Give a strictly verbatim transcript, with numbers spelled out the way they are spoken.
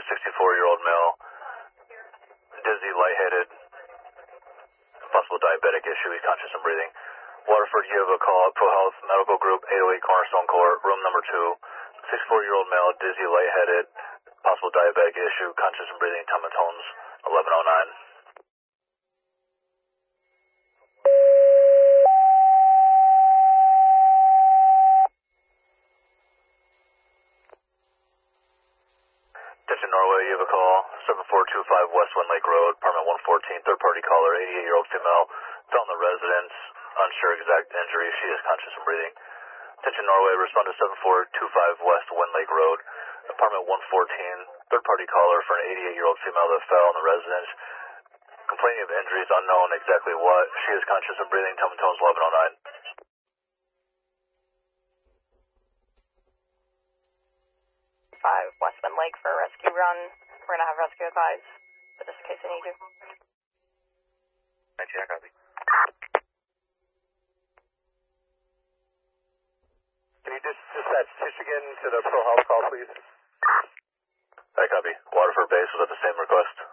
sixty-four-year-old male, dizzy, lightheaded, possible diabetic issue. He's conscious and breathing. Waterford, you have a call. Pro Health Medical Group, eight oh eight Cornerstone Court, room number two. sixty-four-year-old male, dizzy, lightheaded, possible diabetic issue, conscious and breathing, time and tones, eleven oh nine. Attention Norway, you have a call. seven four two five West Wind Lake Road, apartment one fourteen, third party caller, eighty-eight-year-old female, fell in the residence, unsure exact injury, she is conscious and breathing. Attention Norway, respond to seven four two five West Wind Lake Road, apartment one fourteen, third party caller for an eighty-eight-year-old female that fell in the residence, complaining of injuries unknown exactly what, she is conscious and breathing, time and tones eleven oh nine. five Westman Lake for a rescue run. We're going to have rescue advised, but just in case I need you. nineteen, I copy. Can you just dispatch Michigan to the Pro Health call, please? I copy. Waterford Base was at the same request.